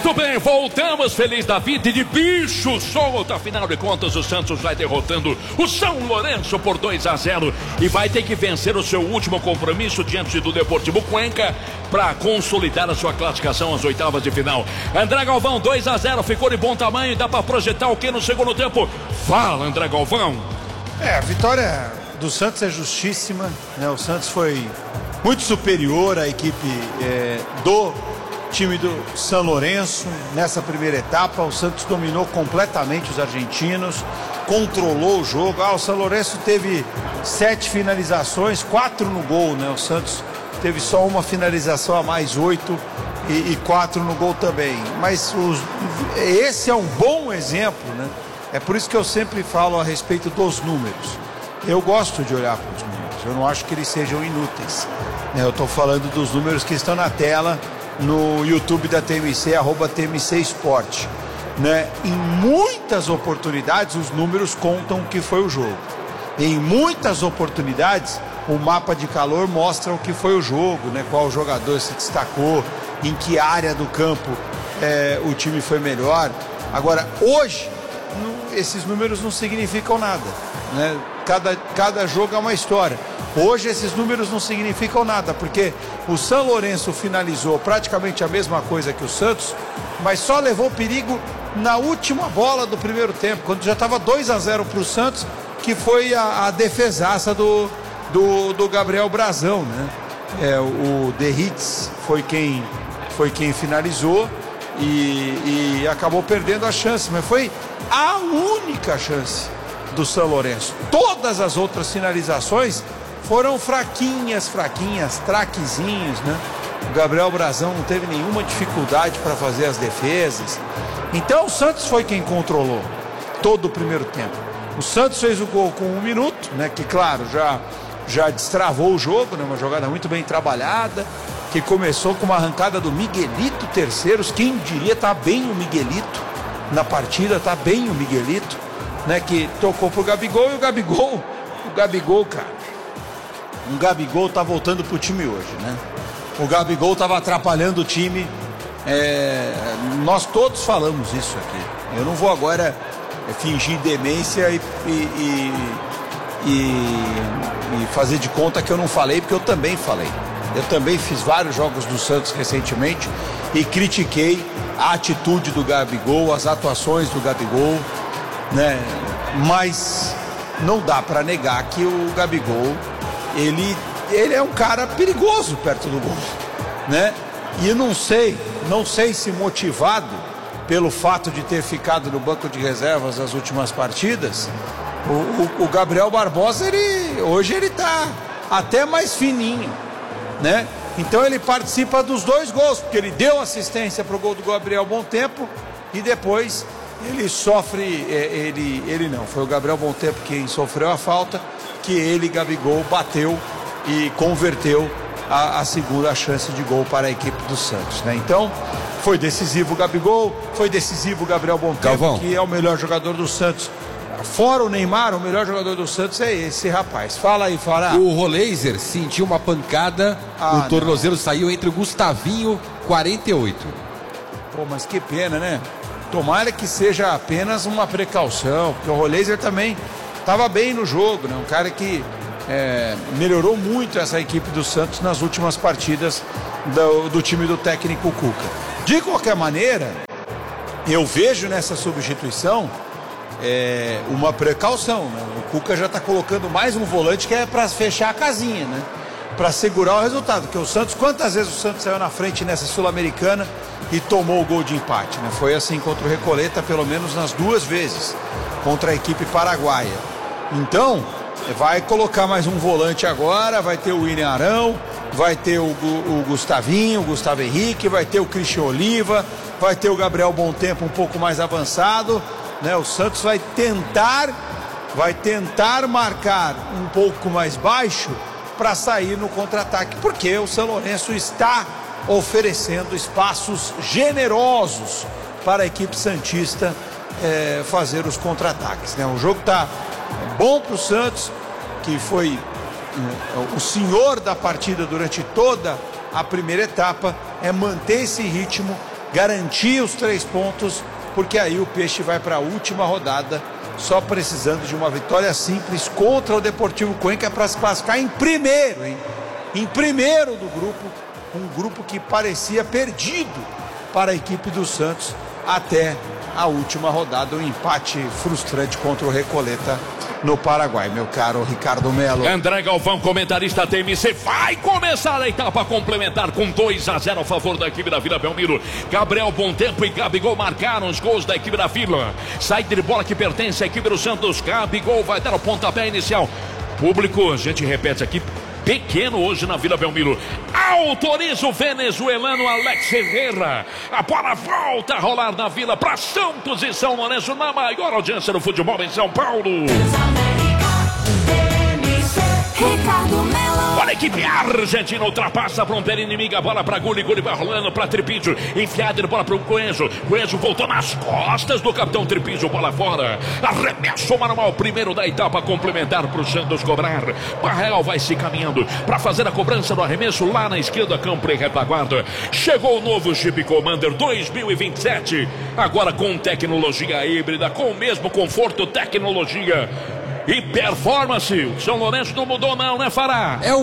Muito bem, voltamos feliz da vida e de bicho solto. Afinal de contas, o Santos vai derrotando o São Lourenço por 2-0 e vai ter que vencer o seu último compromisso diante do Deportivo Cuenca para consolidar a sua classificação às oitavas de final. André Galvão, 2-0, ficou de bom tamanho e dá para projetar o que no segundo tempo? Fala, André Galvão. A vitória do Santos é justíssima, né? O Santos foi muito superior à equipe do time do São Lourenço. Nessa primeira etapa, o Santos dominou completamente os argentinos, controlou o jogo. O São Lourenço teve 7 finalizações, 4 no gol, né? O Santos teve só uma finalização a mais, 8 e 4 no gol também. Mas esse é um bom exemplo, né? É por isso que eu sempre falo a respeito dos números. Eu gosto de olhar para os números, eu não acho que eles sejam inúteis, né? Eu estou falando dos números que estão na tela no YouTube da TMC, @TMC Esporte, né? Em muitas oportunidades os números contam o que foi o jogo. Em muitas oportunidades o mapa de calor mostra o que foi o jogo, né? Qual jogador se destacou, em que área do campo o time foi melhor. Agora, hoje, esses números não significam nada, né? Cada jogo é uma história. Hoje esses números não significam nada, porque o São Lourenço finalizou praticamente a mesma coisa que o Santos, mas só levou perigo na última bola do primeiro tempo, quando já estava 2-0 para o Santos, que foi a defesaça do Gabriel Brazão, né? O Derrits foi quem finalizou e acabou perdendo a chance, mas foi a única chance do São Lourenço. Todas as outras finalizações foram fraquinhas, traquezinhos, né? O Gabriel Brazão não teve nenhuma dificuldade para fazer as defesas. Então o Santos foi quem controlou todo o primeiro tempo. O Santos fez o gol com 1 minuto, né? Que claro, já destravou o jogo, né? Uma jogada muito bem trabalhada, que começou com uma arrancada do Miguelito Terceiros. Quem diria, tá bem o Miguelito na partida, tá bem o Miguelito, né? Que tocou pro Gabigol, e o Gabigol, cara, o Gabigol tá voltando pro time hoje, né? O Gabigol tava atrapalhando o time. Nós todos falamos isso aqui. Eu não vou agora fingir demência e fazer de conta que eu não falei, porque eu também falei. Eu também fiz vários jogos do Santos recentemente e critiquei a atitude do Gabigol, as atuações do Gabigol, né? Mas não dá para negar que o Gabigol, ele é um cara perigoso perto do gol, né? E não sei se motivado pelo fato de ter ficado no banco de reservas nas últimas partidas, o Gabriel Barbosa, hoje ele tá até mais fininho, né? Então ele participa dos 2 gols, porque ele deu assistência pro gol do Gabriel Bom Tempo e depois ele sofre, ele não, foi o Gabriel Bom Tempo quem sofreu a falta, que ele, Gabigol, bateu e converteu a segunda chance de gol para a equipe do Santos, né? Então foi decisivo o Gabigol, foi decisivo o Gabriel Bom Tempo, Galvão, que é o melhor jogador do Santos. Fora o Neymar, o melhor jogador do Santos é esse rapaz. Fala aí, Fará. O Roleiser sentiu uma pancada, o tornozelo saiu entre o Gustavinho, 48. Pô, mas que pena, né? Tomara que seja apenas uma precaução, porque o Roleiser também estava bem no jogo, né? Um cara que melhorou muito essa equipe do Santos nas últimas partidas do time do técnico Cuca. De qualquer maneira, eu vejo nessa substituição uma precaução, né? O Cuca já está colocando mais um volante que é para fechar a casinha, né? Para segurar o resultado, porque o Santos, quantas vezes o Santos saiu na frente nessa Sul-Americana e tomou o gol de empate, né? Foi assim contra o Recoleta, pelo menos nas 2 vezes, contra a equipe paraguaia. Então, vai colocar mais um volante agora, vai ter o William Arão, vai ter o Gustavinho, o Gustavo Henrique, vai ter o Christian Oliva, vai ter o Gabriel Bom Tempo um pouco mais avançado, né? O Santos vai tentar marcar um pouco mais baixo para sair no contra-ataque, porque o São Lourenço está oferecendo espaços generosos para a equipe santista fazer os contra-ataques, né? O jogo está bom para o Santos, que foi o senhor da partida durante toda a primeira etapa, é manter esse ritmo, garantir os 3 pontos, porque aí o Peixe vai para a última rodada, só precisando de uma vitória simples contra o Deportivo Cuenca para se classificar em primeiro, hein? Em primeiro do grupo, um grupo que parecia perdido para a equipe do Santos até a última rodada, um empate frustrante contra o Recoleta no Paraguai, meu caro Ricardo Melo. André Galvão, comentarista TMC, vai começar a etapa complementar com 2-0 a favor da equipe da Vila Belmiro. Gabriel Bontempo e Gabigol marcaram os gols da equipe da Vila. Saída de bola que pertence à equipe do Santos. Gabigol vai dar o pontapé inicial. Público, a gente repete aqui, pequeno hoje na Vila Belmiro. Autoriza o venezuelano Alex Herrera. A bola volta a rolar na Vila para Santos e São Lourenço, na maior audiência do futebol em São Paulo. Ricardo Melo. Olha a equipe argentina ultrapassa a fronteira inimiga. A bola para Gulli, Gulli vai rolando para Tripídio. Enfiada de bola para o Coenzo. Coenzo voltou nas costas do capitão Tripídio. Bola fora. Arremesso manual. Primeiro da etapa complementar para o Santos cobrar. Barreal vai se caminhando para fazer a cobrança do arremesso lá na esquerda. Campo e retaguarda. Chegou o novo Jeep Commander 2027. Agora com tecnologia híbrida, com o mesmo conforto, tecnologia e performance. O São Lourenço não mudou não, né, Fará? É o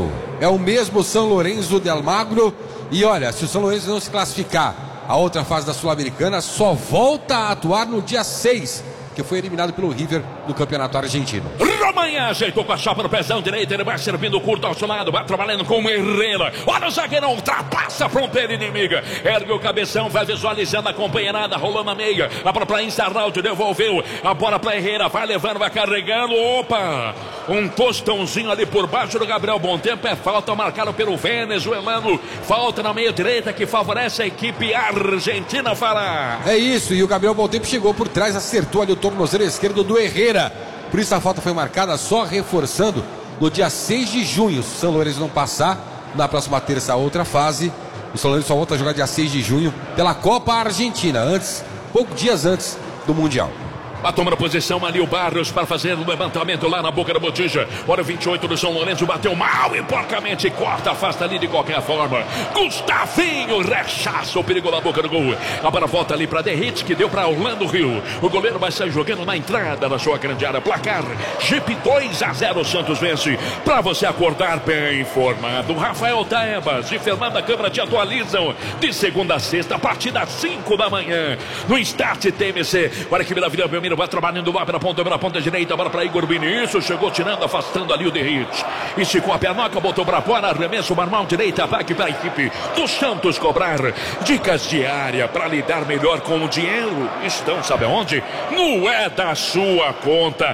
mesmo São Lourenço de Almagro. E olha, se o São Lourenço não se classificar a outra fase da Sul-Americana, só volta a atuar no dia 6, que foi eliminado pelo River no Campeonato Argentino. Romanha ajeitou com a chapa no pezão direito, ele vai servindo curto ao seu lado, vai trabalhando com o Herrera. Olha o zagueirão, ultrapassa a fronteira inimiga, ergue o cabeção, vai visualizando a companheirada, rolando a meia, a bola para Insarraldo, devolveu, a bola para Herrera, vai levando, vai carregando, opa, um tostãozinho ali por baixo do Gabriel Bontempo, é falta marcada pelo venezuelano, falta na meia direita que favorece a equipe argentina, Fará. É isso, e o Gabriel Bontempo chegou por trás, acertou ali o tornozelo esquerdo do Herrera. Por isso a falta foi marcada, só reforçando no dia 6 de junho. Se o São Lourenço não passar, na próxima terça a outra fase, o São Lourenço só volta a jogar dia 6 de junho pela Copa Argentina, poucos dias antes do Mundial. Vai tomando posição ali o Barros para fazer o levantamento lá na boca da botija. Hora 28 do São Lourenço, bateu mal e porcamente corta, afasta ali de qualquer forma. Gustavinho rechaça o perigo na boca do gol. A bola volta ali para Derrite, que deu para Orlando Rio. O goleiro vai sair jogando na entrada da sua grande área. Placar, Jeep 2-0, Santos vence. Para você acordar bem informado, Rafael Taebas e Fernanda Câmara te atualizam de segunda a sexta, a partir das 5 da manhã. No Start TMC, olha que vira Belmiro. Vai trabalhando lá pela ponta direita, bola para Igor Vinícius, chegou tirando, afastando ali o Derrite. Esticou a pernoca, botou para fora, arremesso, manual direita, ataque para a equipe do Santos cobrar. Dicas de área para lidar melhor com o dinheiro. Estão, sabe aonde? No É da Sua Conta.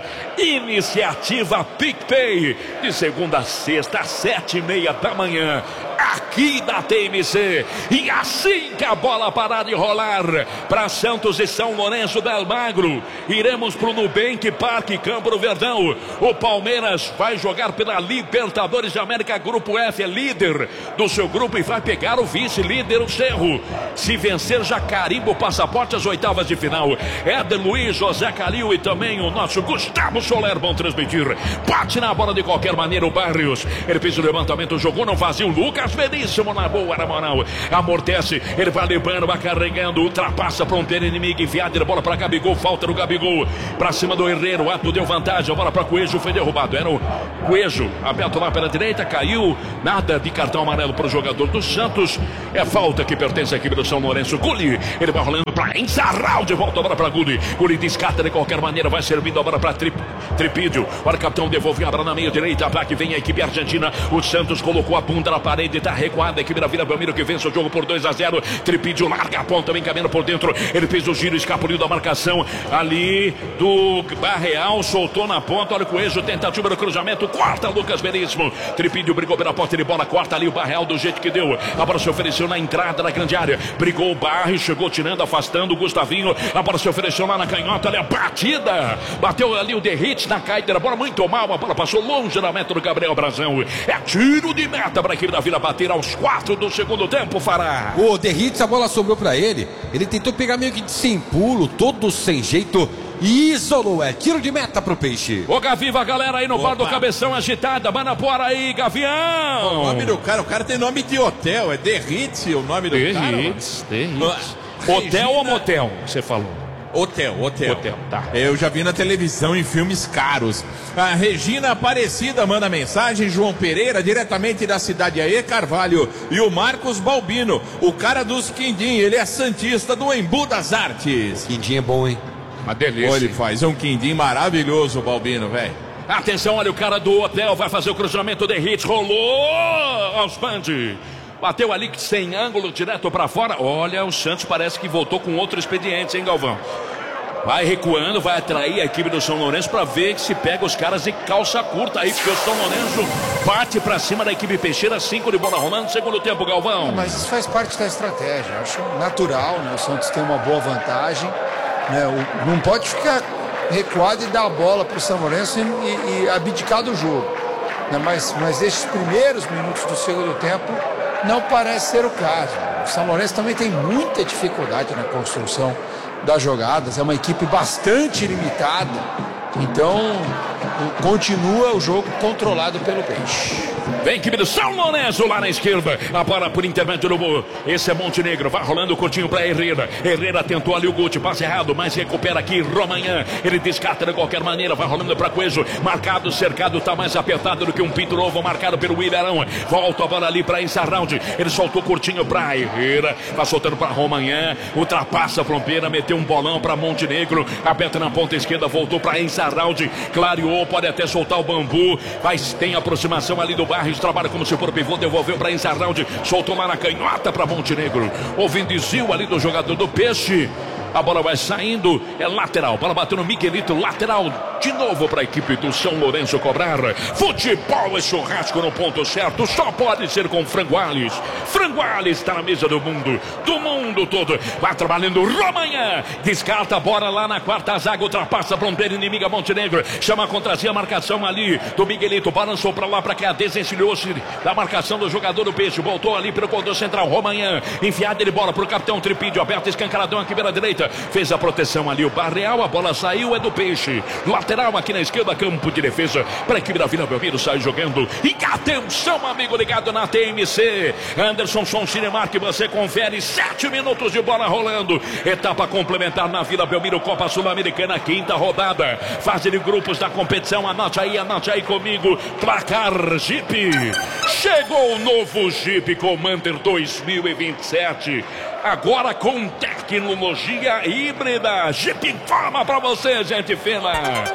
Iniciativa PicPay, de segunda a sexta, às 7:30 da manhã. Aqui da TMC. E assim que a bola parar de rolar para Santos e São Lourenço do Almagro, iremos para o Nubank Parque Campo do Verdão. O Palmeiras vai jogar pela Libertadores de América, Grupo F, é líder do seu grupo e vai pegar o vice-líder, o Cerro. Se vencer, já carimba o passaporte às oitavas de final. Éder Luiz, José Calil e também o nosso Gustavo Soler vão transmitir. Bate na bola de qualquer maneira o Barrios. Ele fez o levantamento, jogou no vazio. Lucas Veríssimo na boa, na moral. Amortece, ele vai levando, vai carregando, ultrapassa a fronteira inimiga, enfiada de bola para Gabigol, falta no Gabigol, pra cima do Herrera, o ato deu vantagem, a bola para Coelho, foi derrubado, era o Coelho, aberto lá pela direita, caiu, nada de cartão amarelo para o jogador do Santos, é falta que pertence à equipe do São Lourenço. Gulli, ele vai rolando para Insarral, de volta a bola para Gulli, Gulli descarta de qualquer maneira, vai servindo a bola para Tripídio, olha o capitão devolveu a bola na meia direita, ataque, vem a equipe argentina, o Santos colocou a bunda na parede, tá recuada, a equipe da Vila Belmiro que vence o jogo por 2-0, Tripídio larga a ponta, vem caminhando por dentro, ele fez o giro, escapuliu da marcação, ali do Barreal, soltou na ponta, olha o Coelho, tentativa do cruzamento, corta Lucas Veríssimo, Tripídio brigou pela porta de bola, corta ali o Barreal do jeito que deu, a bola se ofereceu na entrada da grande área, brigou o Barre, chegou tirando, afastando o Gustavinho, a bola se ofereceu lá na canhota, olha a batida, bateu ali o Derrite na caída da bola, muito mal, a bola passou longe da meta do Gabriel Brazão, é tiro de meta para a equipe da Vila bater aos 4 do segundo tempo, Fará. O Derrite, a bola sobrou para ele, ele tentou pegar meio que sem pulo, todo sem jeito, e isolou. É tiro de meta pro Peixe. Ô, Gaviva, a galera aí no bar do Cabeção agitada. Manda por aí, Gavião. O nome do cara, o cara tem nome de hotel. É The Ritz o nome do cara. The Ritz. Hotel ou motel, você falou? Hotel, tá. Eu já vi na televisão em filmes caros. A Regina Aparecida manda mensagem. João Pereira, diretamente da cidade Aê Carvalho. E o Marcos Balbino, o cara dos quindim. Ele é santista do Embu das Artes. Quindim é bom, hein? Uma delícia. Olha, ele faz um quindim maravilhoso, o Balbino, velho. Atenção, olha o cara do hotel. Vai fazer o cruzamento de hits. Rolou aos Band. Bateu ali sem ângulo, direto pra fora. Olha, o Santos parece que voltou com outro expediente, hein, Galvão? Vai recuando, vai atrair a equipe do São Lourenço pra ver que se pega os caras de calça curta aí, porque o São Lourenço bate pra cima da equipe Peixeira, 5 de bola rolando, segundo tempo, Galvão. Mas isso faz parte da estratégia, acho natural, né? O Santos tem uma boa vantagem, né? Não pode ficar recuado e dar a bola pro São Lourenço e abdicar do jogo, né? Mas esses primeiros minutos do segundo tempo não parece ser o caso. O São Lourenço também tem muita dificuldade na construção das jogadas, é uma equipe bastante limitada, então continua o jogo controlado pelo Peixe. Vem equipe do São Lourenço lá na esquerda, a bola por intermédio do esse é Montenegro, vai rolando o curtinho para Herrera. Herrera tentou ali o Guti, passe errado, mas recupera aqui Romanhã, ele descarta de qualquer maneira, vai rolando para Coelho, marcado, cercado, tá mais apertado do que um pinto novo, marcado pelo Willerão. Volta a bola ali para Ensarralde, ele soltou curtinho para Herrera, vai soltando para Romanhã, ultrapassa a fronteira, meteu um bolão para Montenegro, aperta na ponta esquerda, voltou para Ensarralde, clareou, pode até soltar o bambu, mas tem aproximação ali do Barrios, trabalha como se for pivô, devolveu para Ensarralde, soltou lá na canhota para Montenegro, ouvindo desvio ali do jogador do Peixe. A bola vai saindo, é lateral. Bola bateu no Miguelito, lateral de novo para a equipe do São Lourenço cobrar. Futebol é churrasco no ponto certo, só pode ser com Frangoales. Frangoales está na mesa do mundo todo. Vai trabalhando Romanhã, descarta a bola lá na quarta zaga, ultrapassa a fronteira inimiga Montenegro, chama a contrazinha, a marcação ali do Miguelito, balançou para lá para cá, desencilhou-se da marcação do jogador do Peixe, voltou ali pelo corredor central, Romanhã, enfiada de bola para o capitão Tripídio, aberto, escancaradão aqui pela direita. Fez a proteção ali o Barreal, a bola saiu, é do Peixe. Lateral aqui na esquerda, campo de defesa para a equipe da Vila Belmiro, sai jogando. E atenção, amigo ligado na TMC. Anderson Som Cinemark, você confere 7 minutos de bola rolando. Etapa complementar na Vila Belmiro, Copa Sul-Americana, quinta rodada. Fase de grupos da competição, anote aí comigo. Placar Jeep. Chegou o novo Jeep Commander 2027. Agora com tecnologia híbrida. Jeep informa pra você, gente fina.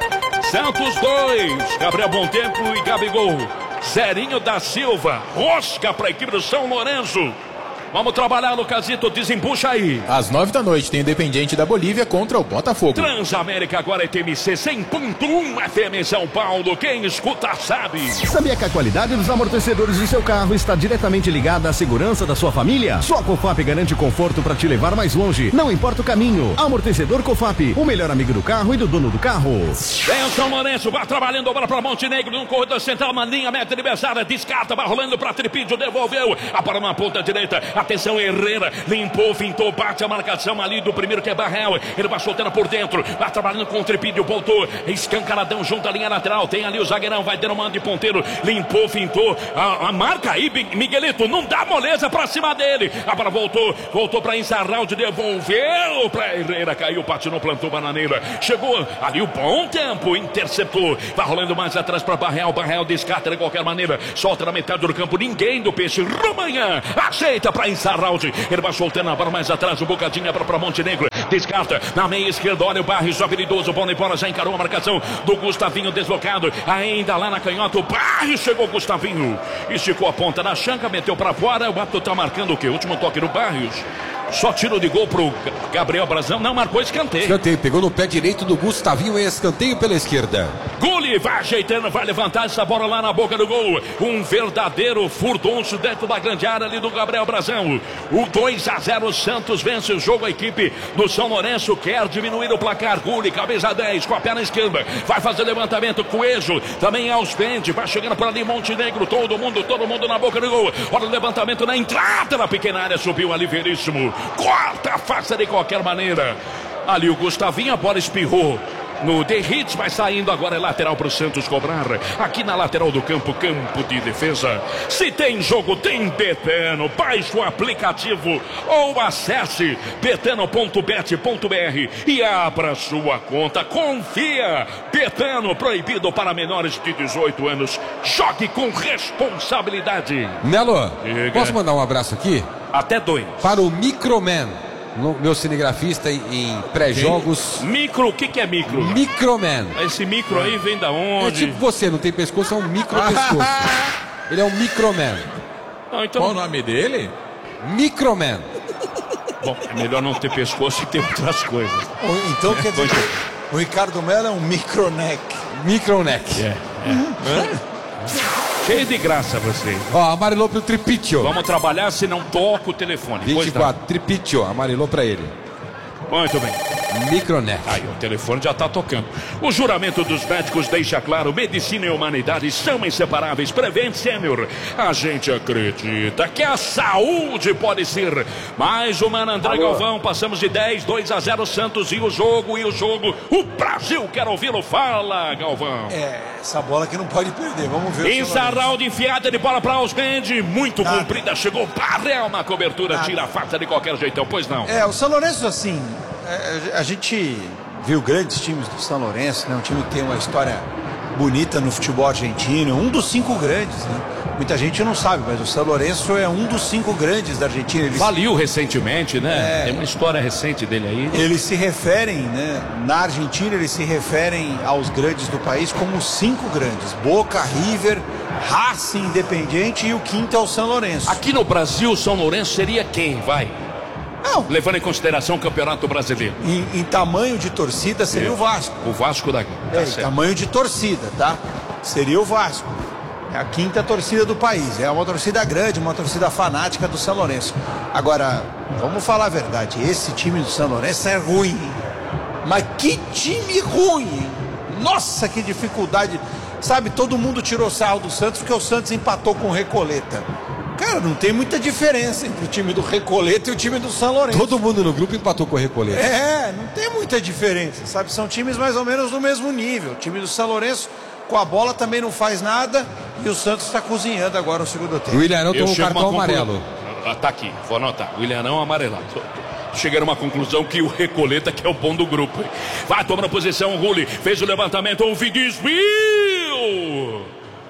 Santos 2, Gabriel Bontempo e Gabigol. Zerinho da Silva, rosca pra equipe do São Lourenço. Vamos trabalhar, Lucasito, desembucha aí. Às 9 da noite tem Independiente da Bolívia contra o Botafogo. Transamérica agora é TMC 100.1 FM em São Paulo. Quem escuta sabe. Sabia que a qualidade dos amortecedores do seu carro está diretamente ligada à segurança da sua família? Só a Cofap garante conforto para te levar mais longe. Não importa o caminho. Amortecedor Cofap, o melhor amigo do carro e do dono do carro. Vem o São Lourenço, vai trabalhando agora para Montenegro, no corredor central, uma linha meta adversária, descarta, vai rolando para Tripídio, devolveu, a bola na ponta direita. Atenção, Herrera, limpou, fintou, bate a marcação ali do primeiro que é Barreal, ele vai soltando por dentro, vai trabalhando com o Tripídio, voltou, escancaradão junto à linha lateral, tem ali o zagueirão, vai dando mando de ponteiro, limpou, fintou, a marca aí, Miguelito, não dá moleza pra cima dele, a bola voltou pra Ensarralde, devolveu pra Herrera, caiu, patinou, plantou bananeira, chegou ali o bom tempo, interceptou, vai rolando mais atrás pra Barreal, descarta de qualquer maneira, solta na metade do campo, ninguém do Peixe, Romanhã, ajeita pra Ensarralde, ele vai soltando a bola mais atrás, um bocadinho pra Montenegro, descarta na meia esquerda, olha o Barrios, habilidoso, bola embora, já encarou a marcação do Gustavinho deslocado, ainda lá na canhota, o Barrios chegou, Gustavinho, esticou a ponta da chanca, meteu pra fora, o árbitro tá marcando o quê? Último toque do Barrios. Só tiro de gol pro Gabriel Brazão, não marcou escanteio. Escanteio, pegou no pé direito do Gustavinho e escanteio pela esquerda. Guli vai ajeitando, vai levantar essa bola lá na boca do gol. Um verdadeiro furdunço dentro da grande área ali do Gabriel Brazão. O 2-0, Santos vence o jogo, a equipe do São Lourenço quer diminuir o placar. Guli, camisa 10, com a perna esquerda, vai fazer levantamento, Coelho, também aos pente, vai chegando por ali Montenegro, todo mundo na boca do gol. Olha o levantamento na entrada da pequena área, subiu ali Veríssimo. Corta, faça de qualquer maneira. Ali o Gustavinho, a bola espirrou no The Hits, vai saindo agora, é lateral para o Santos cobrar. Aqui na lateral do campo, campo de defesa. Se tem jogo, tem Betano. Baixe o aplicativo ou acesse betano.bet.br e abra sua conta. Confia. Betano, proibido para menores de 18 anos. Jogue com responsabilidade. Melo, Diga. posso mandar um abraço aqui? Até 2. Para o Microman, meu cinegrafista em pré-jogos. Micro, o que é micro? Microman. Esse micro aí vem da É onde? tipo você, não tem pescoço, é um micro pescoço. Ele é um Microman. Não, então... Qual o nome dele? Microman. Bom, É melhor não ter pescoço e ter outras coisas. então quer dizer que o Ricardo Mello é um microneck. Microneck. Cheio de graça você. Ó, amarelou pro Tripicchio. Vamos trabalhar se não toca o telefone. Pois 24, Tripicchio, amarelou pra ele. não. Muito bem. Microneck. Aí, o telefone já tá tocando. O juramento dos médicos deixa claro: medicina e humanidade são inseparáveis. Prevent Senior. A gente acredita que a saúde pode ser mais humana. André Galvão, passamos de 10-2-0 Santos. E o jogo. O Brasil quer ouvi-lo. Fala, Galvão. Essa bola que não pode perder. Vamos ver. Insaraldo, enfiada de bola para Osmendi. Muito comprida. Chegou Barrel na cobertura. Tira a falta de qualquer jeitão. Pois não. O São Lourenço, assim, a gente viu grandes times do São Lourenço, né? Um time que tem uma história bonita no futebol argentino, um dos 5 grandes, né? Muita gente não sabe, mas o São Lourenço é um dos 5 grandes da Argentina. Faliu recentemente, né? Tem uma história recente dele aí. Eles se referem, né? Na Argentina, eles se referem aos grandes do país como os 5 grandes: Boca, River, Racing, Independiente, e o quinto é o São Lourenço. Aqui no Brasil, o São Lourenço seria quem, vai? Não. Levando em consideração o Campeonato Brasileiro. Em tamanho de torcida seria o Vasco. O Vasco daqui. Em tamanho de torcida, tá? Seria o Vasco. É a 5ª torcida do país. É uma torcida grande, uma torcida fanática do São Lourenço. Agora, vamos falar a verdade. Esse time do São Lourenço é ruim. Mas que time ruim! Nossa, que dificuldade. Sabe, todo mundo tirou sarro do Santos porque o Santos empatou com o Recoleta. Cara, não tem muita diferença entre o time do Recoleta e o time do São Lourenço. Todo mundo no grupo empatou com o Recoleta. Não tem muita diferença, sabe? São times mais ou menos do mesmo nível. O time do São Lourenço, com a bola, também não faz nada. E o Santos está cozinhando agora no segundo tempo. O Willian tomou um cartão amarelo. Tá aqui, vou anotar. O Willian amarelado. Chegaram a uma conclusão que o Recoleta que é o bom do grupo. Vai tomando posição, o Rulli fez o levantamento, houve desvio.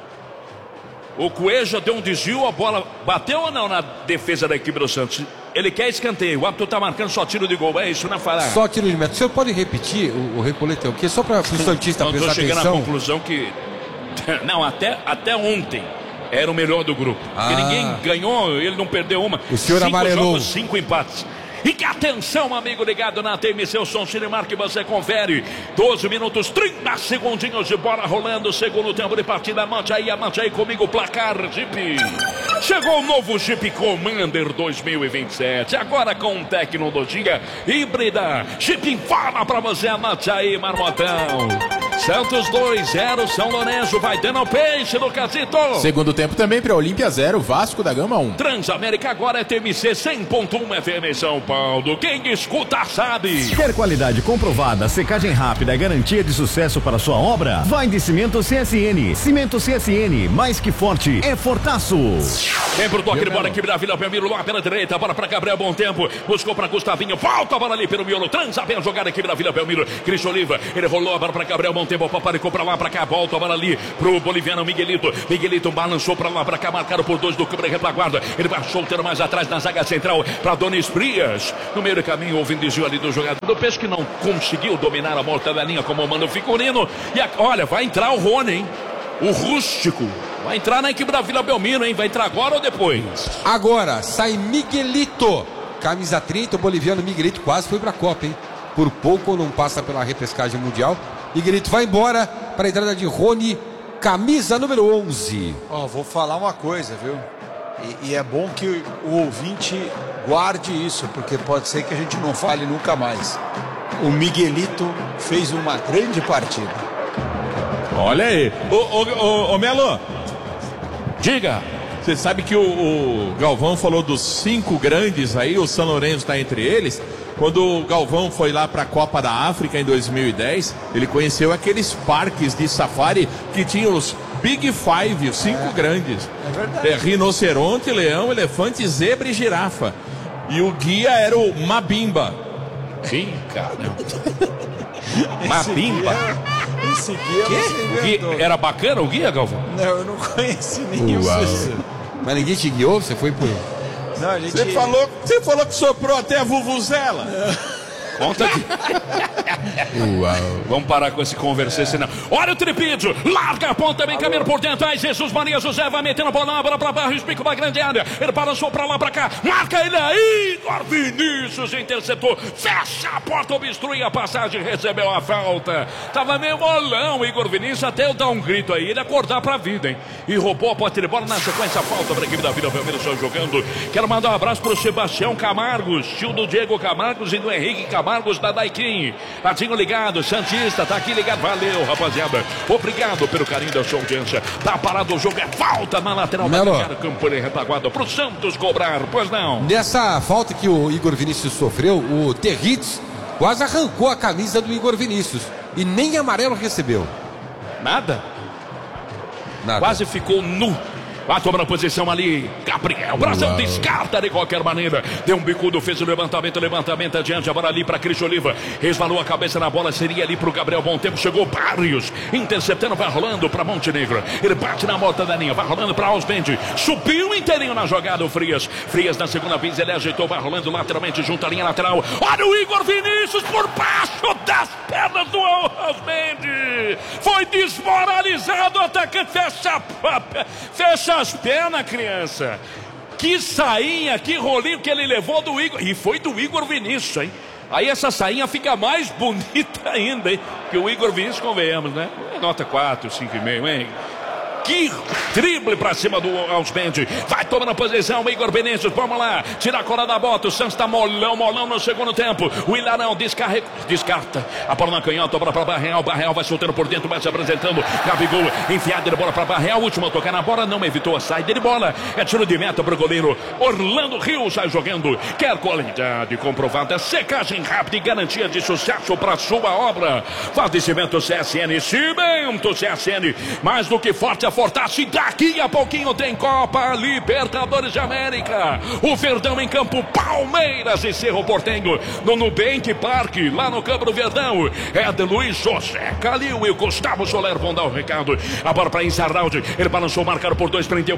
O Cueja deu um desvio, a bola bateu ou não na defesa da equipe do Santos? Ele quer escanteio, o árbitro tá marcando só tiro de gol, é isso, né, Fará? Só tiro de meta. O senhor pode repetir o Recoleta é o quê? Só para o Santista Não, prestar tô chegando atenção. à conclusão que... Não, até ontem era o melhor do grupo. Porque ninguém ganhou, ele não perdeu uma. O senhor 5 amarelou. jogos, 5 empates. E que atenção, amigo ligado na TMC, o Som Cinemark que você confere. 12 minutos, 30 segundinhos de bola rolando. Segundo tempo de partida, amante aí comigo, placar Jeep. Chegou o novo Jeep Commander 2027. Agora com tecnologia híbrida. Jeep informa pra você, amante aí, Marmotão. Santos 2-0, São Lourenço vai dando peixe no casito. Segundo tempo também para Olímpia 0, Vasco da Gama 1. Transamérica agora é TMC 100.1 FM São Paulo. Quem escuta sabe. Quer qualidade comprovada, secagem rápida e garantia de sucesso para sua obra? Vai de Cimento CSN. Cimento CSN, mais que forte, é fortaço. Vem pro toque de bola, equipe da Vila Belmiro lá pela direita, bola pra Gabriel, bom tempo, buscou pra Gustavinho, volta a bola ali pelo miolo, transa bem a jogada, equipe da Vila Belmiro, Cristo Oliva, ele rolou a bola pra Gabriel, bom tempo, paparicou pra lá, pra cá, volta a bola ali pro boliviano Miguelito balançou pra lá, pra cá, marcado por 2 do câmera retaguarda, ele vai soltando mais atrás na zaga central, pra Donis Frias, no meio do caminho, houve um desvio ali do jogador do Peixe que não conseguiu dominar a mortadelinha como o Mano Figurino, e olha, vai entrar o Rony, hein? O rústico vai entrar na equipe da Vila Belmiro, hein? Vai entrar agora ou depois? Agora sai Miguelito, camisa 30, o boliviano Miguelito quase foi pra Copa, hein? Por pouco não passa pela repescagem mundial. Miguelito vai embora para a entrada de Rony, camisa número 11. Vou falar uma coisa, viu? E é bom que o ouvinte guarde isso, porque pode ser que a gente não fale nunca mais. O Miguelito fez uma grande partida. Olha aí. Ô Melo, diga. Você sabe que o Galvão falou dos 5 grandes aí, o São Lourenço está entre eles. Quando o Galvão foi lá para a Copa da África em 2010, ele conheceu aqueles parques de safari que tinham os Big Five, os 5 grandes. É verdade. Rinoceronte, leão, elefante, zebra e girafa. E o guia era o Mabimba. Sim, cara. Mabimba. Esse guia você inventou. Era bacana o guia, Galvão? Não, eu não conheci nenhum. Mas ninguém te guiou? Você foi por... Não, a gente... Você falou que soprou até a vuvuzela. Conta aqui. Vamos parar com esse conversa, senão. Olha o tripídio, larga a ponta, bem caminho por dentro. Aí Jesus Maria José vai metendo a bola pra Barros, pico pra grande área. Ele balançou pra lá, pra cá. Marca ele aí. Igor Vinícius interceptou. Fecha a porta, obstrui a passagem, recebeu a falta. Tava meio molão, Igor Vinícius, até eu dar um grito aí, ele acordar pra vida, hein? E roubou a posse de bola na sequência, falta pra equipe da Vila Belmiro, só jogando. Quero mandar um abraço pro Sebastião Camargos, tio do Diego Camargos e do Henrique Camargos da Daiquim. Latinho ligado, Santista, tá aqui ligado. Valeu, rapaziada. Obrigado pelo carinho da sua audiência. Tá parado o jogo, é falta na lateral da campo de retaguarda pro Santos cobrar, pois não. Nessa falta que o Igor Vinícius sofreu, o Territz quase arrancou a camisa do Igor Vinícius e nem amarelo recebeu. Nada? Quase ficou nu. Vai tomar a posição ali, Gabriel. Brasil descarta de qualquer maneira. Deu um bicudo, fez o levantamento adiante. A bola ali para Cris Oliva. Resvalou a cabeça na bola, seria ali para o Gabriel. Bom tempo, chegou Barrios. Interceptando, vai rolando para Montenegro. Ele bate na volta da linha, vai rolando para Osbend. Subiu inteirinho na jogada o Frias. Frias na segunda vez, ele ajeitou, vai rolando lateralmente junto à linha lateral. Olha o Igor Vinícius por baixo das pernas do Osbend. Foi desmoralizado, o atacante fecha as pernas, criança. Que sainha, que rolinho que ele levou do Igor. E foi do Igor Vinícius, hein? Aí essa sainha fica mais bonita ainda, hein? Que o Igor Vinícius, convenhamos, né? Nota 4, 5,5, hein? Que drible pra cima do Osbend. Vai tomando a posição, Igor Vinícius. Vamos lá, tira a cola da bota. O Santos tá molão no segundo tempo. O Ilarão descarta. A bola na canhota, a bola pra Barreal. Barreal vai soltando por dentro, vai se apresentando. Gabigol enfiada de bola pra Barreal. Última a tocar na bola, não evitou a saída de bola. É tiro de meta pro goleiro Orlando Rios. Sai jogando. Quer qualidade comprovada, secagem rápida e garantia de sucesso pra sua obra. Fortalecimento CSN. Cimento CSN. Mais do que forte, a fortace. Daqui a pouquinho tem Copa Libertadores de América. O Verdão em campo, Palmeiras e Cerro Porteño no Nubank Parque, lá no Campo do Verdão. É de Luiz José Calil e o Gustavo Soler vão dar o recado. A bola para Insaraldi, ele balançou, marcado por 2, prendeu.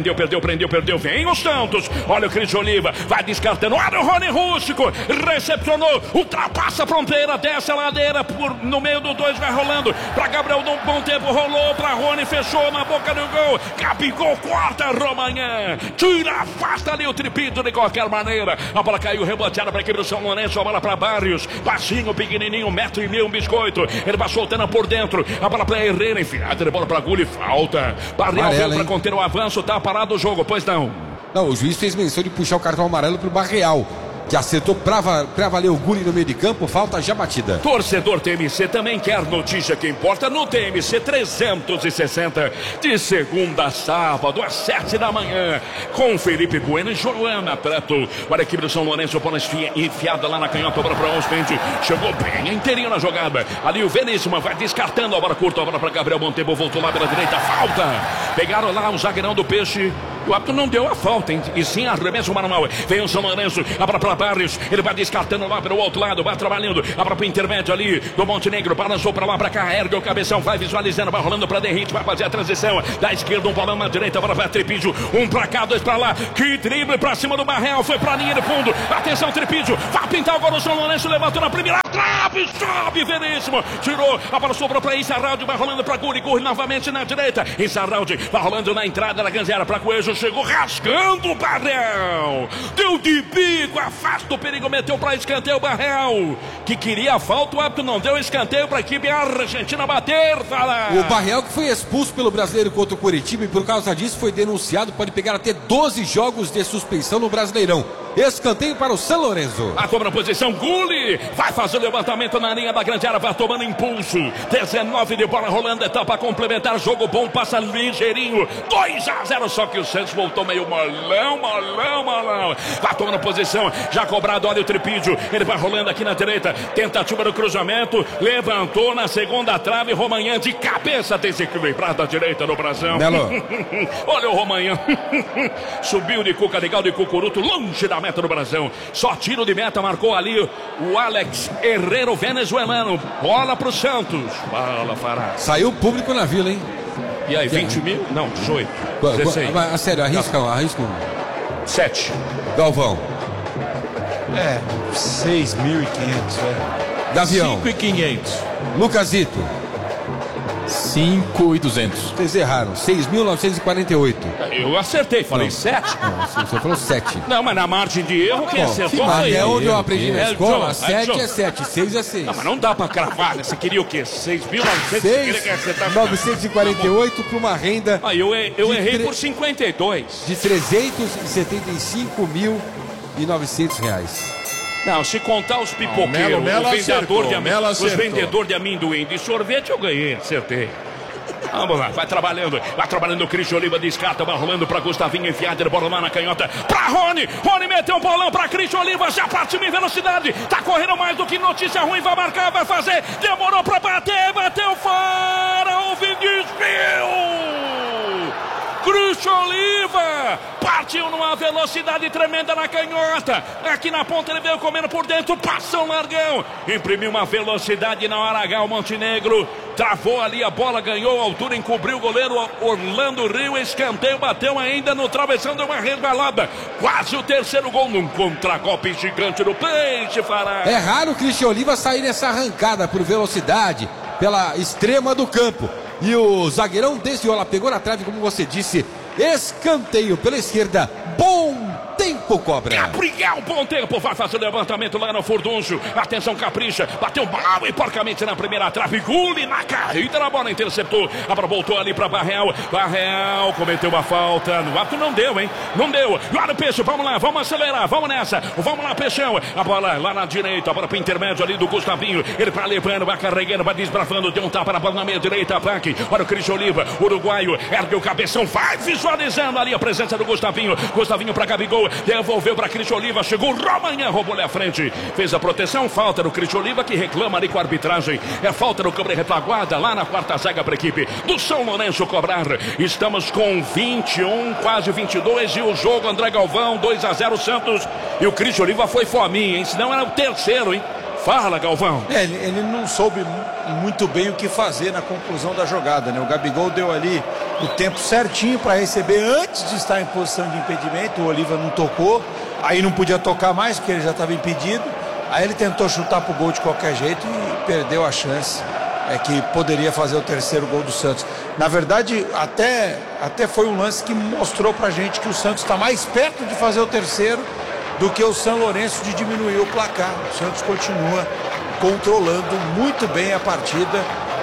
Vem o Santos, olha o Cris Oliva, vai descartando, olha o Rony Rústico, recepcionou, ultrapassa a fronteira, desce a ladeira no meio do 2, vai rolando para Gabriel, num bom tempo, rolou para Rony, fechou na boca do gol. Gabigol corta Romanhã, tira, afasta ali o tripito de qualquer maneira. A bola caiu reboteada para a equipe do São Lourenço. A bola para Barrios, baixinho, pequenininho, 1,5 m, um biscoito. Ele vai soltando por dentro. A bola para Herrera, enfiada de bola para Gulli, falta. Barreal veio para conter o avanço, tá parado o jogo, pois não. Não, o juiz fez menção de puxar o cartão amarelo pro Barreal, que acertou pra valer o Gulli no meio de campo, falta já batida. Torcedor TMC também quer notícia que importa no TMC 360, de segunda a sábado, às 7 da manhã, com Felipe Bueno e Joana Preto. Para a equipe do São Lourenço, bola enfiada lá na canhota, bola para Osbend, chegou bem inteirinho na jogada. Ali o Veríssimo vai descartando a bola curta, a bola para Gabriel Montempo, voltou lá pela direita, falta. Pegaram lá o zagueirão do Peixe. O árbitro não deu a falta, hein? E sim arremesso manual. Vem o São Lourenço, a bola para Barrios, ele vai descartando lá para o outro lado, vai trabalhando, a bola para o intermédio ali do Montenegro, balançou para lá, para cá, ergue o cabeção, vai visualizando, vai rolando para Derrite, vai fazer a transição, da esquerda um bolão na direita, agora vai Tripídio, um para cá, 2 para lá, que drible para cima do Barreal, foi para a linha de fundo, atenção Tripídio, vai pintar agora o São Lourenço, levantou na primeira trave, sobe Veríssimo, tirou, a bola sobrou para Insaraldi, vai rolando para Guri novamente na direita, Insaraldi vai rolando na entrada da Ganzera para Coelho, chegou rasgando o Barreal, deu de bico, afasta o perigo, meteu para escanteio o Barreal, que queria a falta, o árbitro não deu escanteio para a equipe argentina bater, fala. O Barreal, que foi expulso pelo brasileiro contra o Coritiba e por causa disso foi denunciado, pode pegar até 12 jogos de suspensão no Brasileirão. Escanteio para o São Lourenço. A cobra posição, Gulli vai fazer o levantamento na linha da grande área, vai tomando impulso. 19 de bola rolando, etapa complementar, jogo bom, passa ligeirinho. 2-0, só que o Santos voltou meio molão. Vai tomando posição, já cobrado, olha o Tripídio. Ele vai rolando aqui na direita, tentativa do cruzamento, levantou na segunda trave, Romanhã de cabeça desequilibrada à direita no Brasão. Olha o Romanhã. Subiu de Cuca Legal de Cucuruto, longe da meta do Brasão. Só tiro de meta, marcou ali o Alex Herrero, venezuelano. Bola pro Santos. Fala, Fará. Saiu o público na vila, hein? E aí, 20 mil? Não, 18. 16. A sério, arriscam. 7. Galvão. 6.500, Gavião. 5.500. Lucasito. 5.200. Vocês erraram. 6.948. Eu acertei, falei 7. Você falou 7. Não, mas na margem de erro, quem acertou foi Até eu. onde eu aprendi na escola, 7 John. é 7, 6 é 6. Não, mas não dá pra cravar, né? Você queria o quê? 6.900? Você queria que acertasse? 948 para uma renda Ah, eu errei por 52. de R$375.900. Não, se contar os pipoqueiros, Melo os vendedores de amendoim de sorvete, eu ganhei, acertei. Vamos lá, vai trabalhando o Cristian Oliva, descarta, vai rolando pra Gustavinho, enfiada de bola lá na canhota, pra Rony meteu um bolão pra Cristian Oliva, já partiu em velocidade, tá correndo mais do que notícia ruim, vai marcar, vai fazer, demorou pra bater, bateu fora, houve desvio! Cristian Oliva partiu numa velocidade tremenda na canhota. Aqui na ponta ele veio comendo por dentro, passou largão. Imprimiu uma velocidade na hora H, o Montenegro travou ali a bola, ganhou altura, encobriu o goleiro Orlando Rio, escanteio, bateu ainda no travessão, deu uma resbalada. Quase o terceiro gol num contragolpe gigante do Peixe, Fará. É raro o Cristian Oliva sair nessa arrancada por velocidade, pela extrema do campo. E o zagueirão desviou, ela pegou na trave, como você disse. Escanteio pela esquerda. Bom tempo, Cobra. Gabriel, bom tempo, vai fazer o levantamento lá no Furdunço. Atenção, capricha, bateu mal e porcamente na primeira trave. Gulli na carreira, a bola interceptou. A bola voltou ali para Barreal. Barreal cometeu uma falta. No ato não deu, hein? Não deu. Olha o Peixe, vamos lá, vamos acelerar, vamos nessa. Vamos lá, Peixão. A bola lá na direita, a bola para o intermédio ali do Gustavinho. Ele vai levando, vai carregando, vai desbravando. Deu um tapa na bola na meia direita, ataque. Olha o Cristian Oliva, uruguaio, ergue o cabeção, vai visualizando ali a presença do Gustavinho. Gustavinho para Gabigol, devolveu para Cristian Oliva, chegou Romanhã, roubou ali à frente, fez a proteção, falta do Cristian Oliva, que reclama ali com a arbitragem, é falta do cobra retaguarda lá na quarta zaga para a equipe do São Lourenço cobrar. Estamos com 21, quase 22 e o jogo, André Galvão, 2-0 Santos, e o Cristian Oliva foi fominha, hein? Senão era o terceiro, hein? Fala, Galvão. Ele não soube muito bem o que fazer na conclusão da jogada, né? O Gabigol deu ali o tempo certinho para receber antes de estar em posição de impedimento. O Oliva não tocou, aí não podia tocar mais porque ele já estava impedido. Aí ele tentou chutar pro gol de qualquer jeito e perdeu a chance que poderia fazer o terceiro gol do Santos. Na verdade, até foi um lance que mostrou pra gente que o Santos está mais perto de fazer o terceiro do que o São Lourenço de diminuir o placar. O Santos continua controlando muito bem a partida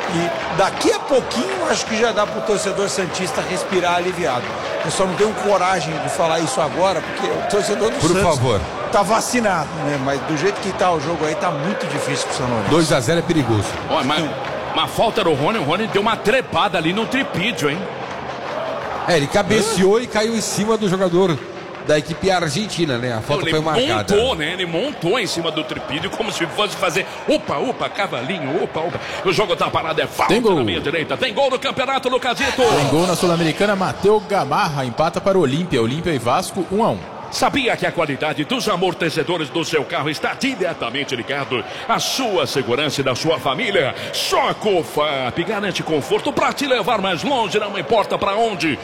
e daqui a pouquinho acho que já dá para o torcedor santista respirar aliviado. Eu só não tenho coragem de falar isso agora porque o torcedor do Santos tá vacinado, né? Mas do jeito que tá o jogo aí tá muito difícil pro São Lourenço. 2-0 é perigoso. Ó, mas uma falta do Rony, o Rony deu uma trepada ali no Tripídio, hein? Ele cabeceou e caiu em cima do jogador da equipe argentina, né? A falta foi marcada. Ele montou em cima do Tripídio como se fosse fazer opa, cavalinho, opa. O jogo tá parado, é falta na minha direita. Tem gol no campeonato, Lucasito. Tem gol na Sul-Americana, Matheus Gamarra empata para o Olímpia e Vasco 1-1. Sabia que a qualidade dos amortecedores do seu carro está diretamente ligado à sua segurança e da sua família? Só a Cofap garante conforto para te levar mais longe, não importa para onde.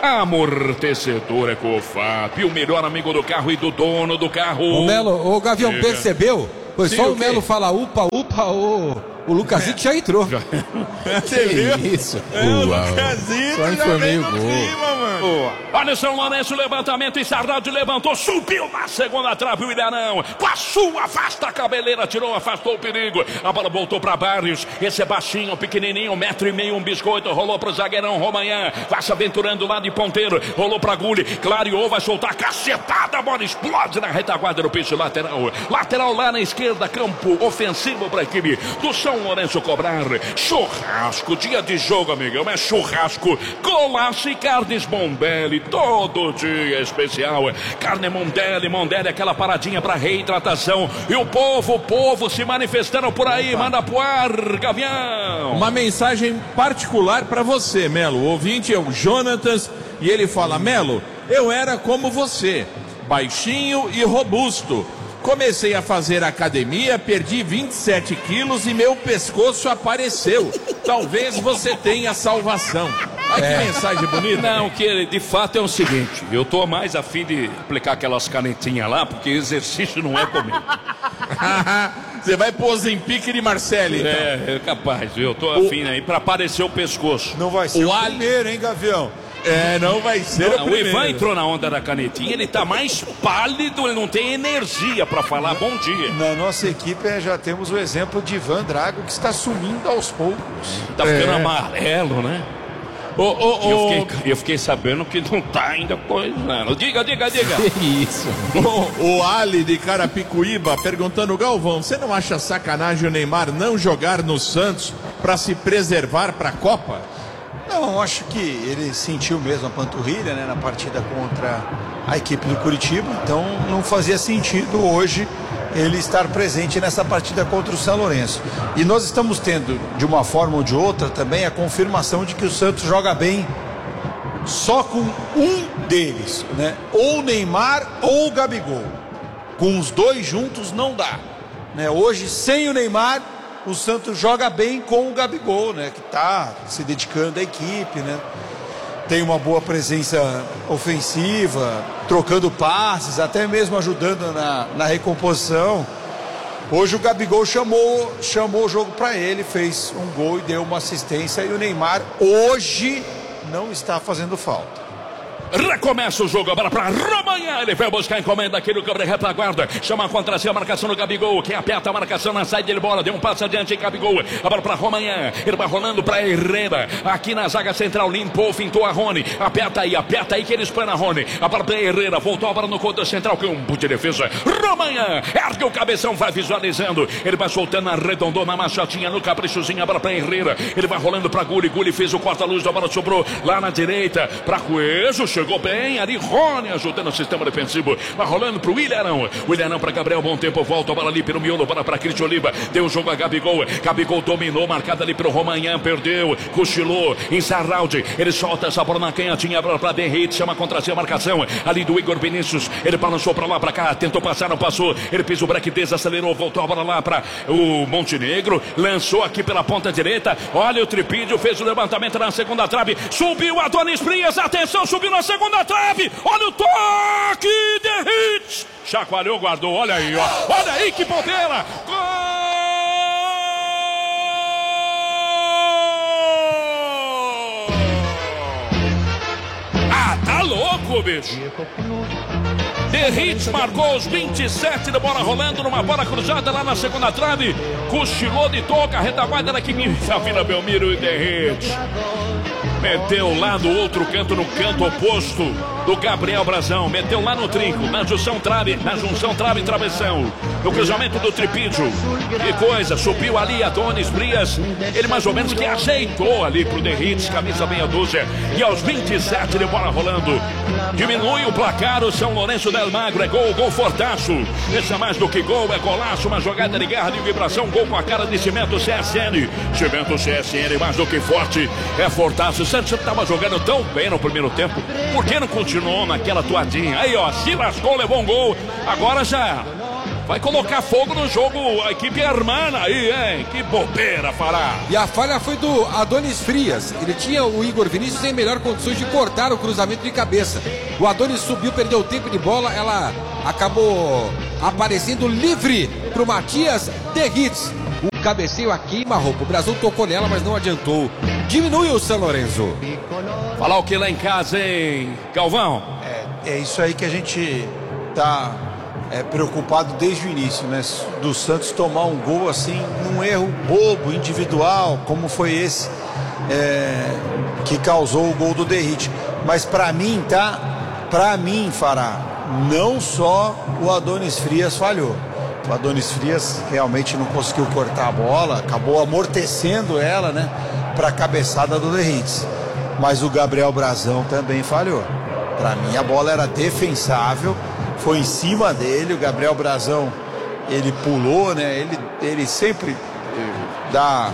Amortecedor Cofap, o melhor amigo do carro e do dono do carro. O Melo, o Gavião percebeu? Foi Sim, só o Melo falar upa, o O Lucasito já entrou. Você viu? Isso. O Lucasito Só já informei veio o no gol. clima, mano. Olha o São Lourenço, levantamento, e Sarnaldi levantou, subiu na segunda trave o Ilharão, passou, afasta a cabeleira, tirou, afastou o perigo, a bola voltou para Barrios, esse é baixinho, pequenininho, 1,5 m, um biscoito, rolou pro zagueirão Romanhã, vai se aventurando lá de ponteiro, rolou pra Gulli, clareou, vai soltar, cacetada, a bola explode na retaguarda do piso lateral, lateral lá na esquerda, campo ofensivo para a equipe do São Lourenço cobrar, churrasco, dia de jogo, amigão, é churrasco, golaço e carnes Mondelli, todo dia especial, carne Mondelli, aquela paradinha para reidratação, e o povo se manifestando por aí, manda pro ar, Gavião. Uma mensagem particular para você, Melo. O ouvinte é o Jonatas e ele fala: Melo, eu era como você, baixinho e robusto. Comecei a fazer academia, perdi 27 quilos e meu pescoço apareceu. Talvez você tenha salvação. Olha que mensagem bonita. Não, que de fato é o seguinte, eu tô mais a fim de aplicar aquelas canetinhas lá, porque exercício não é comigo. Você vai pôr Ozempic de Marcelo, então. É capaz, eu tô a fim aí pra aparecer o pescoço. Não vai ser o primeiro, hein, Gavião? Não vai ser o O primeiro. Ivan entrou na onda da canetinha, ele tá mais pálido, ele não tem energia pra falar bom dia. Na nossa equipe já temos o exemplo de Ivan Drago, que está sumindo aos poucos. Tá ficando amarelo, né? Eu fiquei sabendo que não tá ainda coisando. Diga. Que isso? O Ali de Carapicuíba perguntando: Galvão, você não acha sacanagem o Neymar não jogar no Santos pra se preservar pra Copa? Não, acho que ele sentiu mesmo a panturrilha, né, na partida contra a equipe do Curitiba, então não fazia sentido hoje ele estar presente nessa partida contra o São Lourenço. E nós estamos tendo, de uma forma ou de outra, também a confirmação de que o Santos joga bem só com um deles, né? Ou o Neymar ou o Gabigol. Com os dois juntos não dá, né? Hoje, sem o Neymar, o Santos joga bem com o Gabigol, né? Que está se dedicando à equipe, né? Tem uma boa presença ofensiva, trocando passes, até mesmo ajudando na recomposição. Hoje o Gabigol chamou o jogo para ele, fez um gol e deu uma assistência. E o Neymar hoje não está fazendo falta. Recomeça o jogo, a bola para Romanhã, ele vai buscar a encomenda aqui no câmera retaguarda, chama contra si a marcação do Gabigol, quem aperta a marcação na saída de bola, deu um passo adiante em Gabigol, a bola para Romanhã, ele vai rolando para Herrera, aqui na zaga central, limpou, fintou a Rony, aperta aí que ele espana a Rony, a bola para Herrera, voltou a bola no contra central, que um de defesa, Romanhã, ergue o cabeção, vai visualizando, ele vai soltando, arredondou na machatinha, no caprichozinho, a bola para Herrera, ele vai rolando para Gulli fez o corta-luz, a bola sobrou lá na direita, para Coelho, chegou bem, ali Rony ajudando o sistema defensivo, vai rolando pro Ilharão para Gabriel, bom tempo, volta a bola ali pelo miolo, bola para Cristian Oliva, deu o jogo a Gabigol dominou, marcada ali pro Romanhã, perdeu, cochilou, em Sarraldi, ele solta essa bola na canhotinha, bola pra Derrite, chama contra si a marcação, ali do Igor Vinícius, ele balançou pra lá, pra cá, tentou passar, não passou, ele fez o break, desacelerou, voltou a bola lá pra o Montenegro, lançou aqui pela ponta direita, olha o Tripídio, fez o levantamento na segunda trave, subiu Adonis Frias, atenção, subiu na segunda trave, olha o toque, Derrite, chacoalhou, guardou, olha aí, ó, olha aí que bobeira, gol! Ah, tá louco, bicho! Derrite marcou os 27 da bola rolando numa bola cruzada lá na segunda trave, cochilou de toca, a retaguarda da equipe da Vila Belmiro e Derrite. Meteu lá do outro canto, no canto oposto do Gabriel Brazão. Meteu lá no trinco, na junção trave e travessão. No cruzamento do Tripídio. Que coisa, subiu ali Adonis Frias. Ele mais ou menos que ajeitou ali pro Derrite, camisa meia dúzia. E aos 27 de bola rolando. Diminui o placar, o São Lourenço del Magro. É gol fortaço. Esse é mais do que gol, é golaço. Uma jogada de garra, de vibração. Gol com a cara de Cimento CSN. Cimento CSN, mais do que forte. É fortaço. O Santos estava jogando tão bem no primeiro tempo, por que não continuou naquela toadinha? Aí, ó, se lascou, levou um gol, agora já vai colocar fogo no jogo, a equipe hermana aí, hein? Que bobeira, Pará. E a falha foi do Adonis Frias. Ele tinha o Igor Vinícius em melhor condições de cortar o cruzamento de cabeça. O Adonis subiu, perdeu o tempo de bola, ela acabou aparecendo livre pro Matias Derrite. cabeceio a queima-roupa. O Brasil tocou nela, mas não adiantou. Diminui o São Lourenço. Falar o que lá em casa, hein, Galvão? É isso aí que a gente tá preocupado desde o início, né? Do Santos tomar um gol assim, num erro bobo, individual, como foi esse que causou o gol do Derrite. Mas pra mim, Fará, não só o Adonis Frias falhou. O Adonis Frias realmente não conseguiu cortar a bola, acabou amortecendo ela, né? Pra cabeçada do Derrite. Mas o Gabriel Brazão também falhou. Pra mim a bola era defensável, foi em cima dele. O Gabriel Brazão, ele pulou, né? Ele sempre dá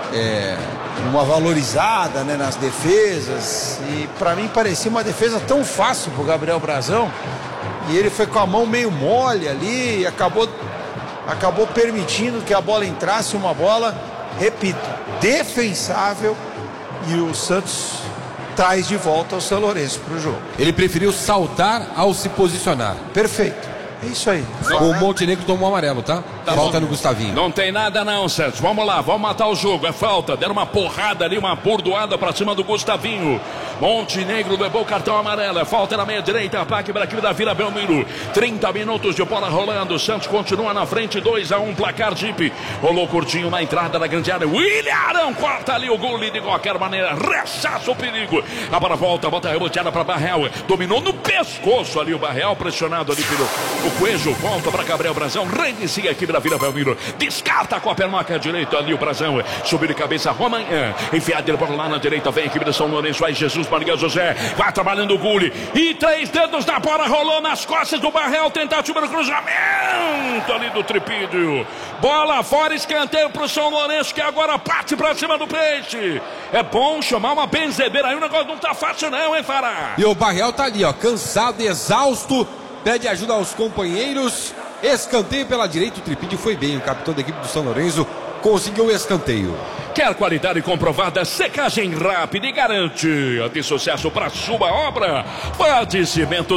uma valorizada, né, nas defesas. E pra mim parecia uma defesa tão fácil pro Gabriel Brazão. E ele foi com a mão meio mole ali e acabou permitindo que a bola entrasse, uma bola, repito, defensável. E o Santos traz de volta o São Lourenço pro jogo. Ele preferiu saltar ao se posicionar. Perfeito. É isso aí. O Montenegro tomou amarelo, tá? Falta no Gustavinho. Não tem nada não, Santos. Vamos lá, vamos matar o jogo. É falta. Deram uma porrada ali, uma bordoada pra cima do Gustavinho. Montenegro levou o cartão amarelo. É falta na meia direita. Ataque para a equipe da Vila Belmiro. 30 minutos de bola rolando. O Santos continua na frente, 2-1, placar Jeep. Rolou curtinho na entrada da grande área. William Arão corta ali o gol de qualquer maneira. Rechaça o perigo. A bola volta, bota a reboteada para Barreal. Dominou no pescoço ali o Barreal, pressionado ali pelo Coelho. Volta para Gabriel Brazão. Reinicia a equipe da Vila Belmiro. Descarta com a pernoca direita ali o Brazão. Subiu de cabeça Roman. Enfiado ele por lá na direita. Vem a equipe de São Lourenço. Aí Jesus Maria José. Vai trabalhando o Gule. E 3 dedos na bola. Rolou nas costas do Barreal. Tentativa do cruzamento ali do Tripídio. Bola fora. Escanteio para o São Lourenço, que agora parte para cima do Peixe. É bom chamar uma benzedeira aí. O negócio não tá fácil não, hein, Fará? E o Barreal tá ali, ó, cansado, exausto. Pede ajuda aos companheiros. Escanteio pela direita. O Tripídio foi bem. O capitão da equipe do São Lourenço conseguiu o escanteio. Quer qualidade comprovada, secagem rápida e garantia de sucesso para sua obra? Pode Cimento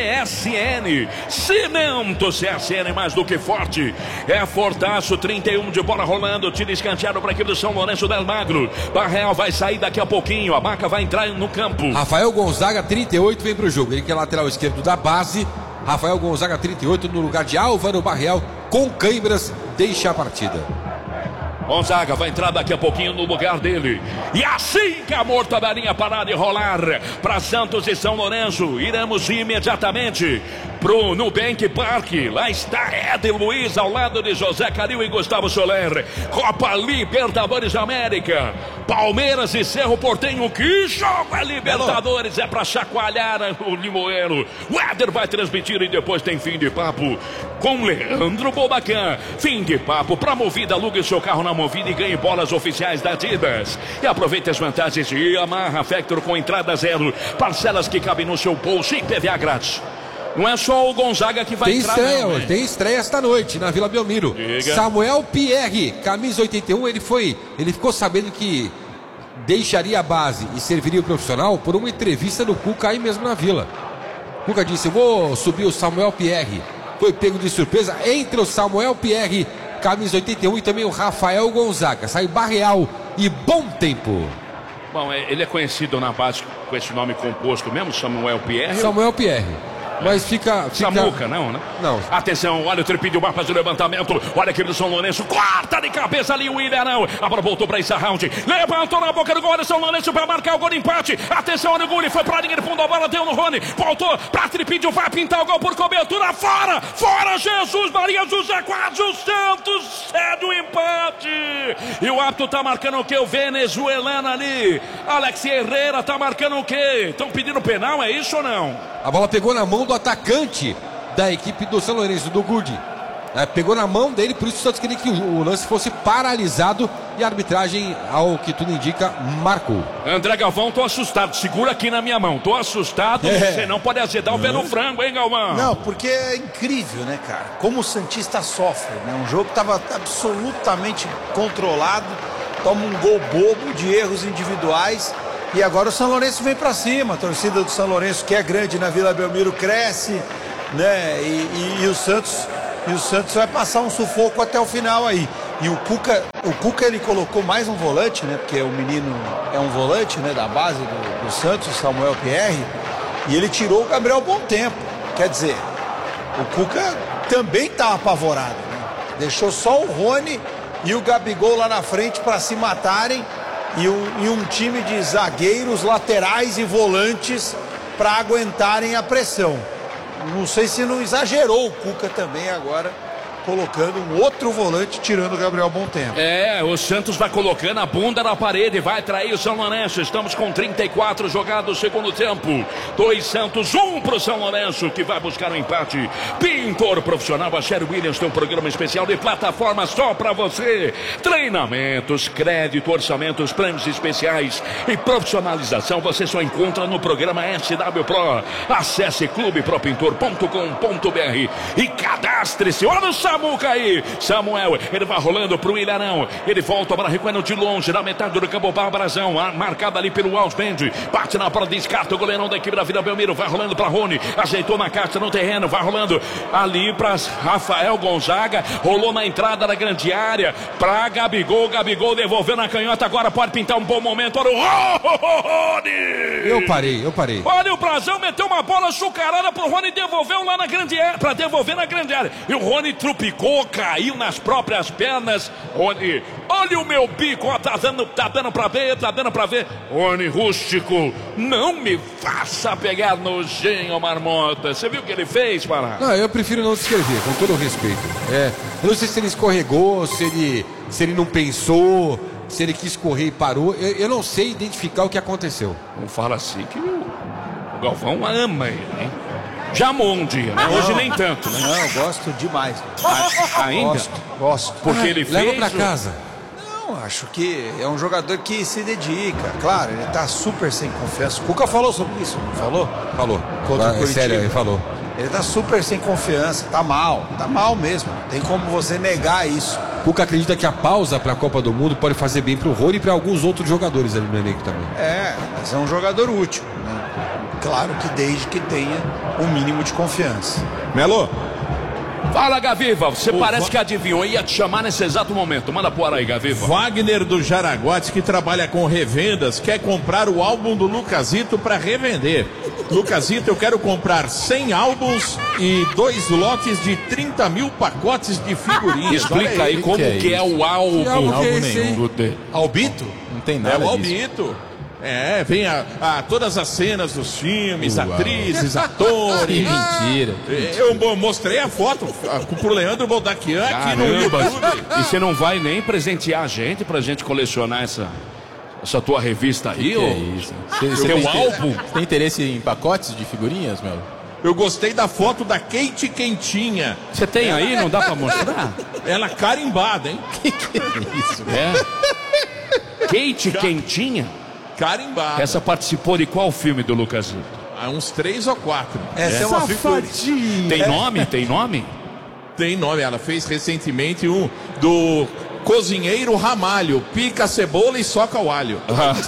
CSN. Cimento CSN, mais do que forte. É fortaço, 31 de bola rolando. Tira escanteado para a equipe do São Lourenço del Magro. Barreal vai sair daqui a pouquinho. A Maca vai entrar no campo. Rafael Gonzaga, 38, vem pro jogo. Ele que é lateral esquerdo da base. Rafael Gonzaga, 38, no lugar de Álvaro Barreal, com câimbras, deixa a partida. Gonzaga vai entrar daqui a pouquinho no lugar dele. E assim que a mortadarinha parar de rolar para Santos e São Lourenço, iremos imediatamente pro Nubank Park. Lá está Éder Luiz ao lado de José Caril e Gustavo Soler. Copa Libertadores América. Palmeiras e Cerro Porteño. Que jogo é Libertadores? É para chacoalhar o Limoeiro. O Éder vai transmitir e depois tem fim de papo com Leandro Bobacan. Fim de papo para Movida. Alugue seu carro na Movida e ganhe bolas oficiais da Adidas. E aproveite as vantagens de Yamaha Factor com entrada zero. Parcelas que cabem no seu bolso e PVA grátis. Não é só o Gonzaga que vai entrar, estreia, não, tem estreia esta noite na Vila Belmiro. Diga. Samuel Pierre, camisa 81, ele ficou sabendo que deixaria a base e serviria o profissional por uma entrevista do Cuca aí mesmo na Vila. Cuca disse: eu vou subir o Samuel Pierre. Foi pego de surpresa entre o Samuel Pierre, camisa 81, e também o Rafael Gonzaga. Sai Barreal e Bom Tempo. Bom, ele é conhecido na base com esse nome composto mesmo, Samuel Pierre. Samuel Pierre. Mas fica... Samuca, não, né? Não. Atenção, olha o Tripídio, vai fazer o levantamento. Olha aqui do São Lourenço, corta de cabeça ali o Ilharão. A bola voltou para esse round. Levantou na boca do gol do São Lourenço para marcar o gol de empate. Atenção, olha o gol, foi para linha de fundo, a bola deu no Rony. Voltou para Tripídio, vai pintar o gol por cobertura. Fora, fora, Jesus Maria José, quase o Santos cede o empate. E o árbitro tá marcando o quê? O venezuelano ali. Alex Herrera tá marcando o quê? Estão pedindo penal, é isso ou não? A bola pegou na mão do atacante da equipe do São Lourenço, do Gudi. Pegou na mão dele, por isso o Santos queria que o lance fosse paralisado e a arbitragem, ao que tudo indica, marcou. André Galvão, tô assustado, segura aqui na minha mão, tô assustado, você não pode azedar o pé no frango, hein, Galvão? Não, porque é incrível, né, cara, como o Santista sofre, né, um jogo que estava absolutamente controlado, toma um gol bobo de erros individuais. E agora o São Lourenço vem para cima, a torcida do São Lourenço, que é grande na Vila Belmiro, cresce, né? E o Santos vai passar um sufoco até o final aí. E o Cuca ele colocou mais um volante, né? Porque o menino é um volante, né? Da base do Santos, o Samuel Pierre. E ele tirou o Gabriel Bom Tempo. Quer dizer, o Cuca também tá apavorado, né? Deixou só o Rony e o Gabigol lá na frente para se matarem. E um time de zagueiros, laterais e volantes para aguentarem a pressão. Não sei se não exagerou o Cuca também agora, colocando um outro volante, tirando o Gabriel Bom Tempo. O Santos vai colocando a bunda na parede, vai trair o São Lourenço. Estamos com 34 jogados segundo tempo. 2 Santos, 1 pro São Lourenço, que vai buscar o empate. Pintor profissional, a Sherry Williams tem um programa especial de plataforma só pra você. Treinamentos, crédito, orçamentos, planos especiais e profissionalização você só encontra no programa SW Pro. Acesse clubepropintor.com.br e cadastre-se. Olha o Samuca aí, Samuel, ele vai rolando pro Ilharão, ele volta para recuando de longe, na metade do campo para Brazão, marcada ali pelo Alsbend, bate na bola, descarta o goleirão da equipe da Vila Belmiro, vai rolando para Rony, ajeitou na caixa no terreno, vai rolando ali para Rafael Gonzaga, rolou na entrada da grande área, para Gabigol devolveu na canhota, agora pode pintar um bom momento, olha o Rony! Eu parei. Olha o Brazão, meteu uma bola açucarada pro Rony, devolveu lá na grande área, para devolver na grande área, e o Rony trupicou, caiu nas próprias pernas. Rony, olha o meu bico, ó, tá dando pra ver. Rony Rústico, não me faça pegar nojinho, marmota. Você viu o que ele fez, Pará? Não, eu prefiro não descrever, com todo o respeito. Eu não sei se ele escorregou, se ele não pensou, se ele quis correr e parou. Eu não sei identificar o que aconteceu. Não fala assim que o Galvão ama ele, hein? Já amou um dia, né? Hoje nem tanto, né? Não, eu gosto demais. Ainda? Gosto. Porque ele fez... Leva pra casa. Não, acho que é um jogador que se dedica. Claro, ele tá super sem confiança. O Cuca falou sobre isso, não falou? Falou. Contra o Curitiba. Sério, ele falou. Ele tá super sem confiança, tá mal mesmo. Tem como você negar isso. Cuca acredita que a pausa para a Copa do Mundo pode fazer bem pro Rony e para alguns outros jogadores ali no elenco também. Mas é um jogador útil, né? Claro que desde que tenha um mínimo de confiança. Melo. Fala, Gaviva, você parece que adivinhou, ia te chamar nesse exato momento. Manda pro ar aí, Gaviva. Wagner do Jaraguá, que trabalha com revendas, quer comprar o álbum do Lucasito para revender. Lucasito, eu quero comprar 100 álbuns e 2 lotes de 30 mil pacotes de figurinhas. Explica aí como que é o álbum. Albito? Não tem nada É o disso. Albito. Vem todas as cenas dos filmes, atrizes, atores. Mentira. Eu mostrei a foto pro Leandro Boldaquian aqui no YouTube. E você não vai nem presentear a gente pra gente colecionar essa tua revista aí? Que é isso? Você Teu álbum? Tem interesse em pacotes de figurinhas, Melo? Eu gostei da foto da Kate Quentinha. Você tem aí? Não dá pra mostrar? Ela carimbada, hein? Que é isso, É. Kate Quentinha? Carimbada. Essa participou de qual filme do Lucasito? Uns 3 ou 4. Essa é uma figurinha. Tem nome? Tem nome? Tem nome, ela fez recentemente um do cozinheiro Ramalho. Pica a cebola e soca o alho.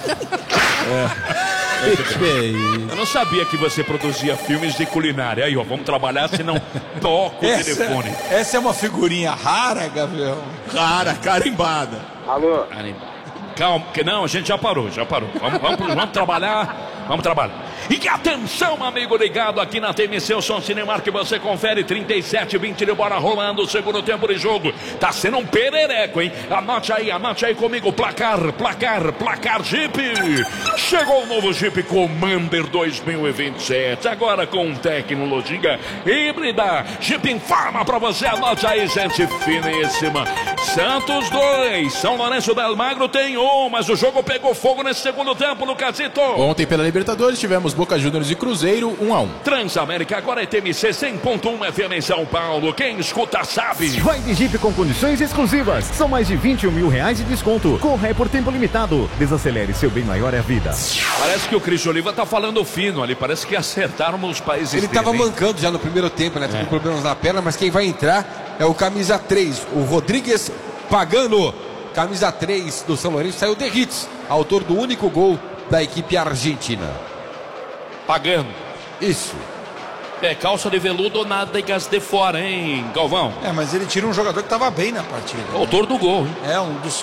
Que é isso? Eu não sabia que você produzia filmes de culinária. Aí, ó, vamos trabalhar, senão toca o telefone. Essa é uma figurinha rara, Gabriel. Cara, carimbada. Alô? Calma, que não, a gente já parou. Vamos trabalhar. E atenção, amigo ligado aqui na TMC, o Som Cinemark, você confere 37-20 de bola rolando, segundo tempo de jogo. Tá sendo um perereco, hein? Anote aí comigo, placar Jeep. Chegou o novo Jeep Commander 2027, agora com tecnologia híbrida. Jeep informa pra você, anote aí, gente finíssima. Santos 2, São Lourenço del Magro tem 1, mas o jogo pegou fogo nesse segundo tempo, Lucasito. Ontem pela Libertadores tivemos Boca Juniors e Cruzeiro 1-1. Transamérica agora é TMC 100.1 FM em São Paulo. Quem escuta sabe. Vai de Jeep com condições exclusivas. São mais de R$21 mil de desconto. Corre por tempo limitado. Desacelere, seu bem maior é a vida. Parece que o Cris Oliva tá falando fino ali. Parece que acertaram os países Ele dele, tava hein? mancando já no primeiro tempo, né? Tá com problemas na perna, mas quem vai entrar é o camisa 3, o Rodrigues Pagano. Camisa 3 do São Lourenço, saiu de Hits, autor do único gol da equipe argentina. Pagando. Isso. É, calça de veludo ou nádegas de fora, hein, Galvão? Mas ele tira um jogador que estava bem na partida. Autor do gol, hein? É um dos